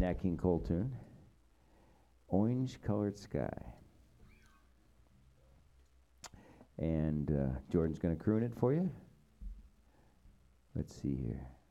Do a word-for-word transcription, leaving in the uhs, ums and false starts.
Nat King Cole tune. Orange Colored Sky. And uh, Jordan's going to croon it for you. Let's see here.